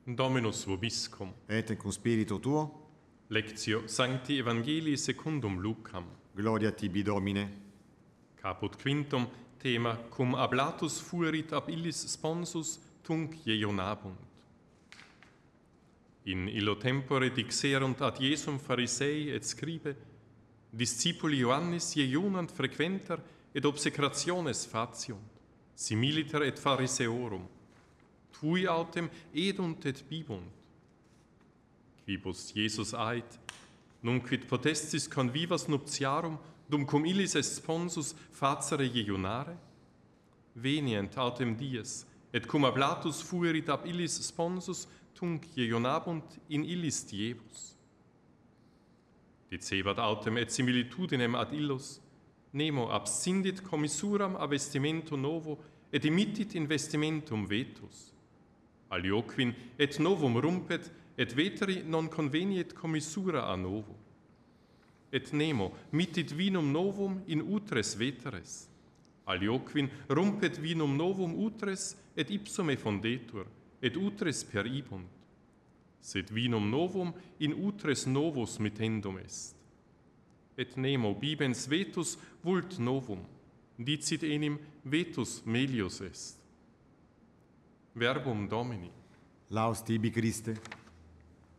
Dominus vobiscum. Et cum spiritu tuo, Lectio Sancti Evangelii secundum Lucam. gloria tibi Domine. Caput quintum thema cum ablatus fuerit ab illis sponsus tunc jeionabunt. In illo tempore dixerunt ad Iesum Pharisei et scribe, discipuli Ioannis jeionant frequenter et obsecrationes fatiunt, similiter et Phariseorum, tui autem edunt et bibunt. Quibus Jesus ait, nunquid potestis convivas nuptiarum, dum cum illis est sponsus facere jeionare? Venient autem dies, et cum ablatus fuerit ab illis sponsus, tunc jeionabunt in illis diebus. Dicebat autem et similitudinem ad illos, nemo abscindit commissuram a vestimento novo, et emittit in vestimentum vetus. Alioquin et novum rumpet, et veteri non conveniet commissura a novo. Et nemo mittit vinum novum in utres veteres. Alioquin rumpet vinum novum utres, et ipsum effondetur, et utres peribunt. Sed vinum novum in utres novus mittendum est. Et nemo bibens vetus vult novum, dicit enim vetus melius est. Verbum Domini. Laus tibi Christe.